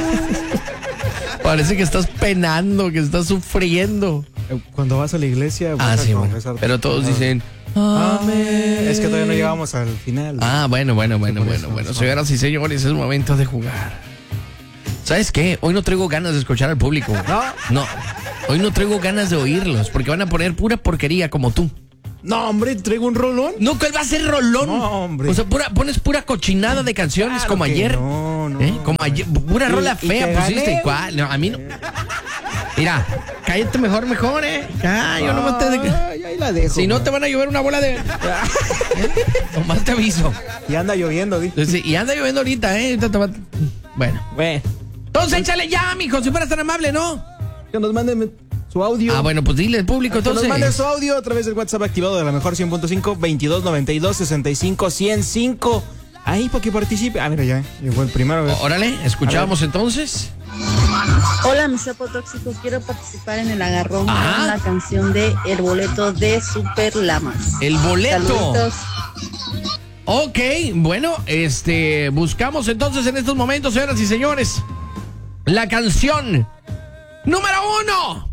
Parece que estás penando, que estás sufriendo. Cuando vas a la iglesia, vas a Sí, bueno, confesar. pero todos dicen amén. Es que todavía no llegamos al final. Bueno. eso. Señoras y señores, es momento de jugar. ¿Sabes qué? Hoy no traigo ganas de escuchar al público. No. Hoy no traigo ganas de oírlos, porque van a poner pura porquería como tú. No, hombre, traigo un rolón. No, ¿cuál va a ser rolón? No, hombre. O sea, pones pura cochinada de canciones Claro como que ayer. no. Como ayer, pura rola Y fea te pusiste. gané. ¿Cuál? No, a mí no. Mira, cállate mejor, yo nomás te... Ahí la dejo. Si no, te van a llover una bola de... Nomás te aviso. Y anda lloviendo, di. Sí, y anda lloviendo ahorita, Ahorita te va... Bueno. Entonces échale ya, mijo, si fueras tan amable, ¿no? Que nos manden su audio. Bueno, pues dile al público, Que entonces. nos manden su audio a través del WhatsApp activado de la mejor 100.5 2292 65 105. Ahí para que participe. Mira, ya llegó el primero. Órale, escuchamos entonces. Hola, mi sapo tóxico, quiero participar en el agarrón Ajá. con la canción de El Boleto de Super Lamas. El boleto. Saluditos. Ok, bueno, buscamos entonces en estos momentos, señoras y señores, la canción número 1